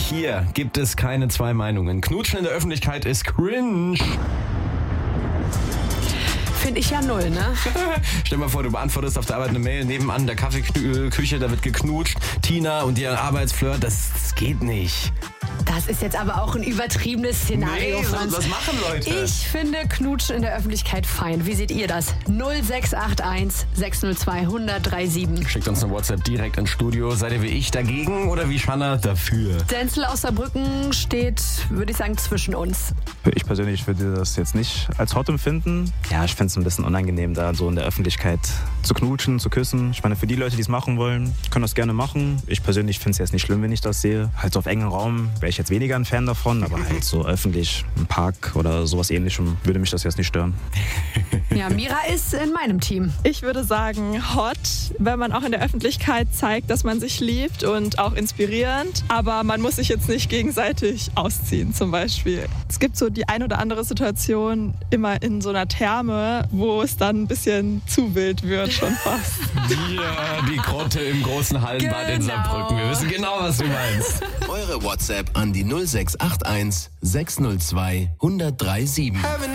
Hier gibt es keine zwei Meinungen. Knutschen in der Öffentlichkeit ist cringe. Finde ich ja 0, ne? Stell dir mal vor, du beantwortest auf der Arbeit eine Mail, nebenan in der Kaffeeküche, da wird geknutscht. Tina und ihr Arbeitsflirt, das geht nicht. Das ist jetzt aber auch ein übertriebenes Szenario, Franz. Was machen Leute? Ich finde Knutschen in der Öffentlichkeit fein. Wie seht ihr das? 0681 602 1037. Schickt uns eine WhatsApp direkt ins Studio. Seid ihr wie ich dagegen oder wie Shanna dafür? Denzel aus Saarbrücken steht, würde ich sagen, zwischen uns. Ich persönlich würde das jetzt nicht als hot empfinden. Ja, ich finde es ein bisschen unangenehm, da so in der Öffentlichkeit zu knutschen, zu küssen. Ich meine, für die Leute, die es machen wollen, können das gerne machen. Ich persönlich finde es jetzt nicht schlimm, wenn ich das sehe. Halt so auf engem Raum wäre ich jetzt weniger ein Fan davon, aber halt so öffentlich im Park oder sowas Ähnlichem würde mich das jetzt nicht stören. Ja, Mira ist in meinem Team. Ich würde sagen hot, wenn man auch in der Öffentlichkeit zeigt, dass man sich liebt und auch inspirierend. Aber man muss sich jetzt nicht gegenseitig ausziehen zum Beispiel. Es gibt so die ein oder andere Situation immer in so einer Therme, wo es dann ein bisschen zu wild wird schon fast. Ja, die Grotte im großen Hallenbad in Saarbrücken. Wir wissen genau, was du meinst. Eure WhatsApp an die 0681 602 1037.